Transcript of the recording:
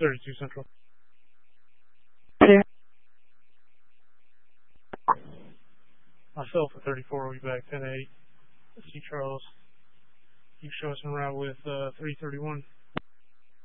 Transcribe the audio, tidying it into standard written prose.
32 Central. Clear. Myself at 34 will be back 10-8. C. Charles. Keep show us en route with 331.